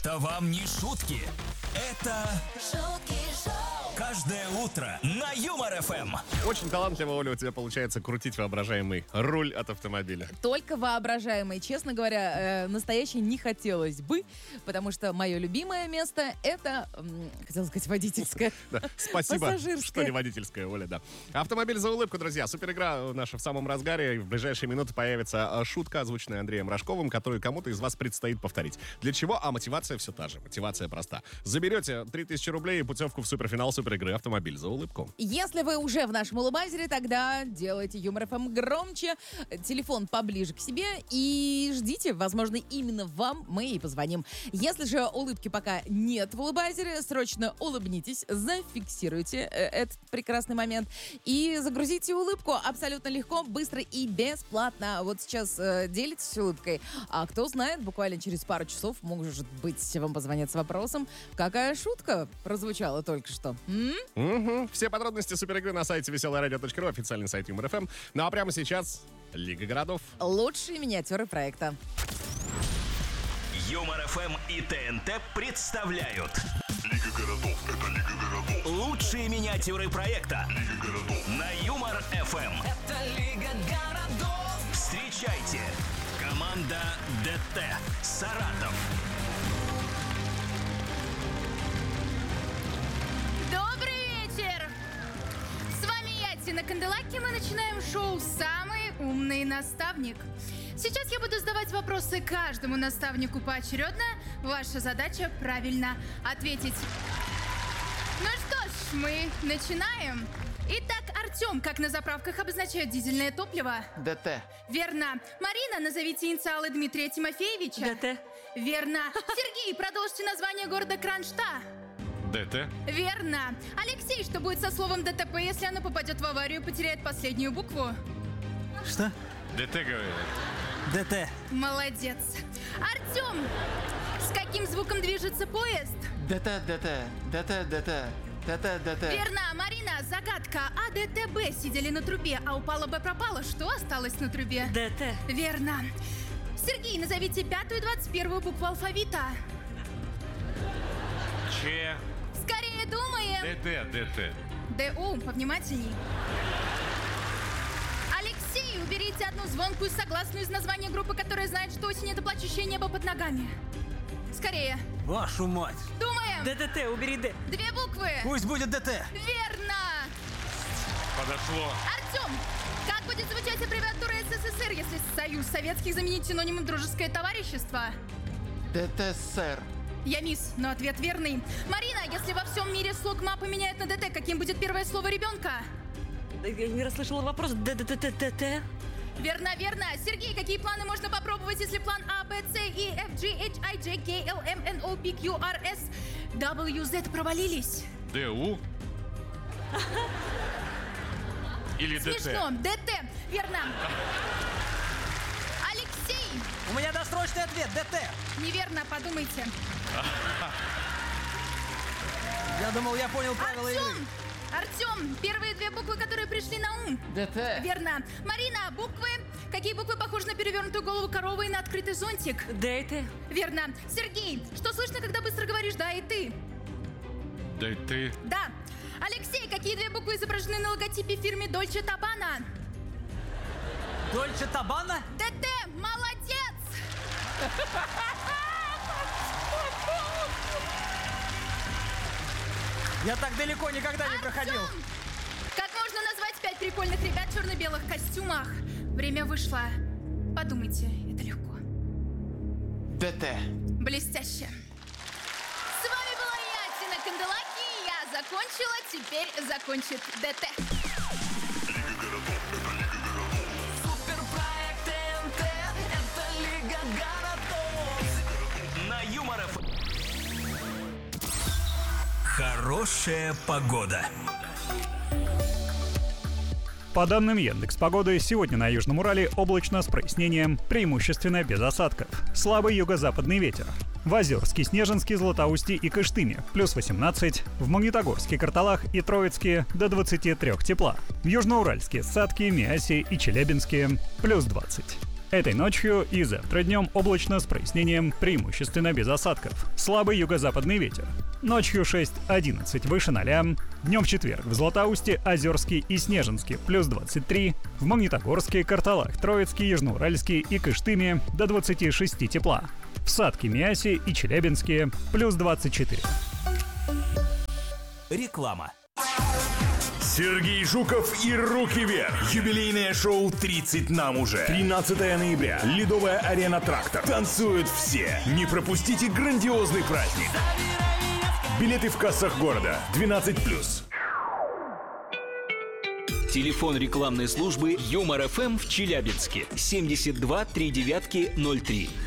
Это вам не шутки. Это шутки шоу. Каждое утро на Юмор ФМ. Очень талантливо, Оля, у тебя получается крутить воображаемый руль от автомобиля. Только воображаемый. Честно говоря, настоящий не хотелось бы, потому что мое любимое место — это, хотела сказать, водительское. Да, спасибо, Пассажирское. что не водительское, Оля, да. Автомобиль за улыбку, друзья. Суперигра наша в самом разгаре. В ближайшие минуты появится шутка, озвученная Андреем Рожковым, которую кому-то из вас предстоит повторить. Для чего? А мотивация все та же. Мотивация проста. Заберете 3000 рублей и путевку в суперфинал суперигры «Автомобиль за улыбку». Если вы уже в нашем улыбайзере, тогда делайте Юмор ФМ громче, телефон поближе к себе и ждите. Возможно, именно вам мы и позвоним. Если же улыбки пока нет в улыбайзере, срочно улыбнитесь, зафиксируйте этот прекрасный момент и загрузите улыбку абсолютно легко, быстро и бесплатно. Вот сейчас делитесь улыбкой, а кто знает, буквально через пару часов, может быть, вам позвонят с вопросом, какая шутка прозвучала только что. Угу. Все подробности суперигры на сайте веселорадио.ру, официальный сайт Юмор ФМ. Ну а прямо сейчас Лига городов. Лучшие миниатюры проекта. Юмор ФМ и ТНТ представляют Лига городов. Это Лига городов. лучшие миниатюры проекта Лига городов. на Юмор ФМ. Это Лига городов. Встречайте, команда ДТ Саратов. Добрый вечер! С вами я, Тина Канделаки. Мы начинаем шоу «Самый умный наставник». Сейчас я буду задавать вопросы каждому наставнику поочередно. Ваша задача правильно ответить. Ну что ж, мы начинаем. Итак, Артем, как на заправках обозначают дизельное топливо? ДТ. Верно. Марина, назовите инициалы Дмитрия Тимофеевича. ДТ. Верно. Сергей, продолжите название города Кроншта. ДТ. Верно. Алексей, что будет со словом ДТП, если оно попадет в аварию и потеряет последнюю букву? Что? ДТ, говорит. ДТ. Молодец. Артем, с каким звуком движется поезд? ДТ. Верно. Марина, загадка. А, Д, Т, Б сидели на трубе, а упала Б пропала. Что осталось на трубе? ДТ. Верно. Сергей, назовите 5-ю и 21-ю букву алфавита. Ч. Скорее думаем. ДТ. ДУ, повнимательней. Алексей, уберите одну звонкую согласную из названия группы, которая знает, что осень — это плачущее небо под ногами. Скорее. Вашу мать. Думаем. ДТ, убери Д. 2 буквы. Пусть будет ДТ. Верно. Подошло. Артем, как будет звучать аббревиатура СССР, если Союз Советских заменить синонимом дружеское товарищество? ДТСР. Я мисс, но ответ верный. Марина, если во всем мире слог ма поменяют на ДТ, каким будет первое слово ребенка? Я не расслышала вопрос. ДТ. Верно, верно. Сергей, какие планы можно попробовать, если план А, Б, С, И, Ф, G, H, I, J, K, L, M, N, O, P, Q, R, S, W, Z провалились? ДУ. Или Смешно. ДТ. Верно. Алексей. У меня досрочный ответ. ДТ. Неверно, подумайте. Я думал, я понял правила игры. Артем, первые 2 буквы, которые пришли на ум. ДТ. Верно. Марина, буквы. Какие буквы похожи на перевернутую голову коровы и на открытый зонтик? ДТ. Верно. Сергей, что слышно, когда быстро говоришь «да» и «ты»? ДТ. Да. Алексей, какие 2 буквы изображены на логотипе фирмы Дольче Табана? Дольче Табана? ДТ, молодец! Я так далеко никогда не проходил. Артем! Как можно назвать 5 прикольных ребят в черно-белых костюмах? Время вышло. Подумайте, это легко. ДТ. Блестяще. С вами была я, Тина Канделаки. Я закончила, теперь закончит ДТ. Лига городов. Это Лига городов. Суперпроект ТНТ. Это Лига городов. На Юмор ФМ. Хорошая погода. По данным Яндекс.Погоды, сегодня на Южном Урале облачно с прояснением, преимущественно без осадков. Слабый юго-западный ветер. В Озерске, Снежинске, Златоусте и Кыштыме плюс 18, в Магнитогорске, Карталах и Троицке до 23 тепла. В Южноуральске, Сатке, Миасе и Челябинске плюс 20. Этой ночью и завтра днем облачно с прояснением, преимущественно без осадков. Слабый юго-западный ветер. Ночью 6-11 выше 0. Днем в четверг в Златоусте, Озерске и Снежинске плюс 23. В Магнитогорске, Карталах, Троицке, Южноуральске и Кыштыме до 26 тепла. В Сатке, Миасе и Челябинске плюс 24. Реклама. Сергей Жуков и «Руки вверх». Юбилейное шоу «30 нам уже». 13 ноября. Ледовая арена «Трактор». Танцуют все. Не пропустите грандиозный праздник. Билеты в кассах города. 12+. Телефон рекламной службы Юмор ФМ в Челябинске 72 39 03.